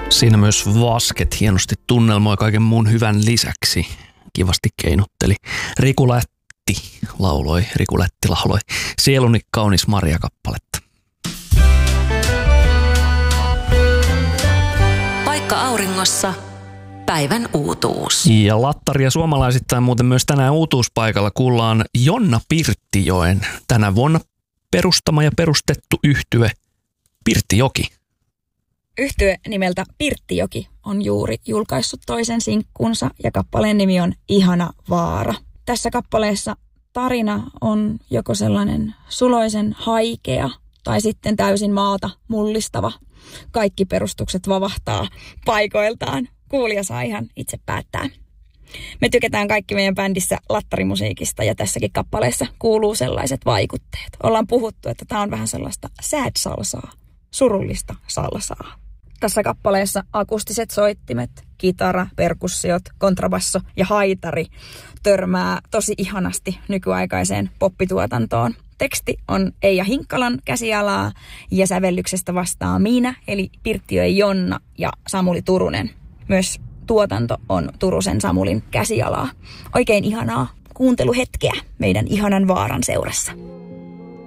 Siinä myös Vasket hienosti tunnelmoi kaiken muun hyvän lisäksi. Kivasti keinutteli. Riku Lätti lauloi Sieluni kaunis Maria-kappaletta. Paikka auringossa. Päivän uutuus. Ja Lattaria suomalaisittain muuten myös tänään uutuuspaikalla kuullaan Jonna Pirttijoen tänä vuonna perustama ja perustettu yhtye Pirttijoki. Yhtye nimeltä Pirttijoki on juuri julkaissut toisen sinkkunsa ja kappaleen nimi on Ihana vaara. Tässä kappaleessa tarina on joko sellainen suloisen haikea tai sitten täysin maata mullistava. Kaikki perustukset vavahtaa paikoiltaan. Kuulija saa ihan itse päättää. Me tykätään kaikki meidän bändissä lattarimusiikista ja tässäkin kappaleessa kuuluu sellaiset vaikutteet. Ollaan puhuttu, että tämä on vähän sellaista sad salsaa, surullista salsaa. Tässä kappaleessa akustiset soittimet, kitara, perkussiot, kontrabasso ja haitari törmää tosi ihanasti nykyaikaiseen poppituotantoon. Teksti on Eija Hinkkalan käsialaa ja sävellyksestä vastaa Miina eli Pirttijoen Jonna ja Samuli Turunen. Myös tuotanto on Turusen Samulin käsialaa. Oikein ihanaa kuunteluhetkeä meidän Ihanan vaaran seurassa.